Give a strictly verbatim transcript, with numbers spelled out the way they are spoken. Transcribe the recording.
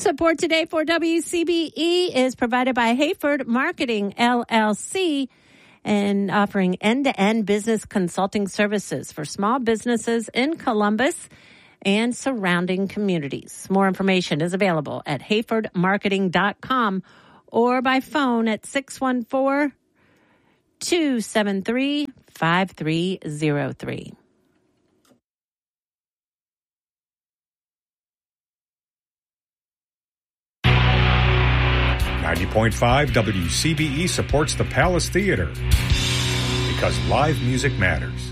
Support today for W C B E is provided by Hayford Marketing, L L C, and offering end-to-end business consulting services for small businesses in Columbus and surrounding communities. More information is available at hayford marketing dot com or by phone at six one four, two seven three, five three zero three. ninety point five W C B E supports the Palace Theater because live music matters.